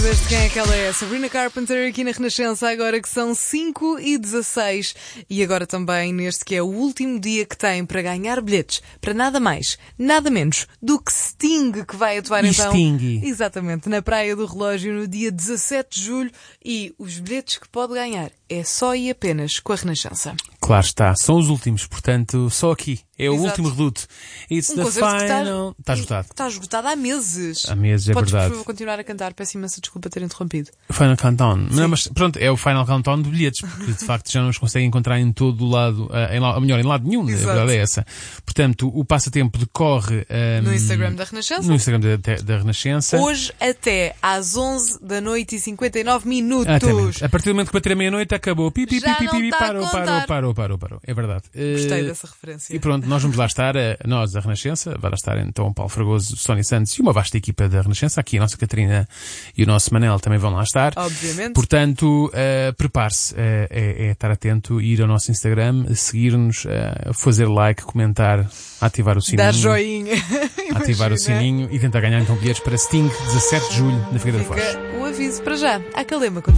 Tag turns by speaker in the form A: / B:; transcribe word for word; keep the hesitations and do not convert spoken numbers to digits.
A: dúvidas de quem é que ela é. Sabrina Carpenter aqui na Renascença, agora que são cinco e dezasseis. E agora também neste que é o último dia que tem para ganhar bilhetes para nada mais, nada menos do que Sting, que vai atuar
B: E
A: então
B: Sting.
A: exatamente na Praia do Relógio no dia dezassete de julho. E os bilhetes que pode ganhar é só e apenas com a Renascença.
B: Claro está, são os últimos, portanto, só aqui. É o
A: Exato.
B: último reduto. It's
A: Um
B: the
A: concerto que
B: final.
A: está,
B: Está esgotado.
A: Está esgotado há meses.
B: Há meses, é
A: Podes,
B: verdade.
A: por favor, continuar a cantar. Peço imensa desculpa ter interrompido.
B: Final Countdown. Não, mas pronto, é o Final Countdown de bilhetes, porque de facto já não os conseguem encontrar em todo o lado, uh, em, ou melhor, em lado nenhum,
A: Exato.
B: a verdade é essa. Portanto, o passatempo decorre um,
A: No Instagram da Renascença.
B: no Instagram da, da Renascença.
A: Hoje até às onze da noite e cinquenta e nove minutos.
B: Exatamente. A partir do momento que bater a meia-noite acabou. Pi, pi,
A: Já
B: pi, pi,
A: não
B: pi,
A: está a
B: parou,
A: contar.
B: parou, parou, parou, parou. É verdade.
A: Gostei
B: Uh,
A: dessa referência.
B: E pronto, nós vamos lá estar, uh, nós, a Renascença, vai lá estar então o Paulo Fragoso, Sónia Santos e uma vasta equipa da Renascença. Aqui a nossa Catarina e o nosso Manel também vão lá estar.
A: Obviamente.
B: Portanto, uh, prepare-se, uh, é, é estar atento, ir ao nosso Instagram, seguir-nos, uh, fazer like, comentar, ativar o sininho.
A: Dar joinha.
B: Ativar o
A: Imagina.
B: sininho e tentar ganhar então bilhetes para Sting, dezassete de julho, na Figueira da Foz.
A: Fica o aviso para já. A Calema